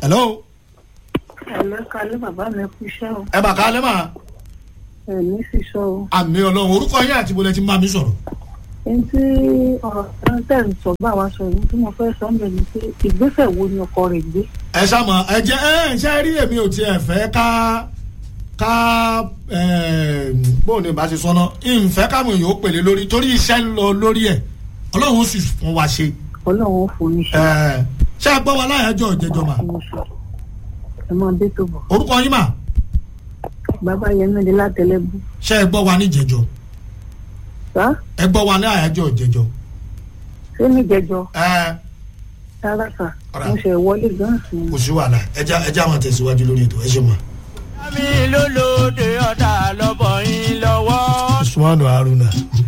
hello. Hello, kálẹ̀ bàbá mi kú iṣẹ́ o. ẹ bà kálẹ̀ mà. Ẹ̀mí sì sọ o. àmì ọlọ́run orúkọ yín àti ìbòlẹ̀ tí ń bá mi sọ̀rọ̀. Ẹni tí ọ̀rọ̀ tẹ̀ ń sọ bá wa sọ yìí tí mo fẹ́ sọ ń bẹ̀ ni pé ìgbésẹ̀ wo ni ọkọ rẹ̀ gbé. ẹ sàmọ ẹ jẹ ẹ ṣe rí èmi ò tiẹ̀ fẹ́ ká bóun ni bá ṣe sọ́nà ìfẹ́ káwọn èèyàn ó pèlè lórí torí iṣẹ́ ń lọ lórí ẹ̀ ọlọ́run ó sì fún wa ṣe. Ọlọ́run ó fún iṣẹ́. ṣé ẹ gbọ́ wa láyàjọ́ ìjẹjọ́ mà. Ẹ máa dé tó bọ̀. orúkọ yín mà. Bàbá Yẹmí ni látẹlẹ́bù. ṣé ẹ gbọ́ wa ní ìjẹjọ́. Sá. ẹ gbọ́ wa ní àyájọ́ ìjẹjọ́. Ṣé ní ìjẹjọ́? Rárá sà, mo ṣe wọlé gan-an sí i. kò sí wàhálà ẹ já àwọn tẹ̀síwájú lórí ètò ẹ ṣe mọ́. mi ló lóde ọ̀tá lọ́bọ̀ yín lọ́wọ́. Usmanu Haruna.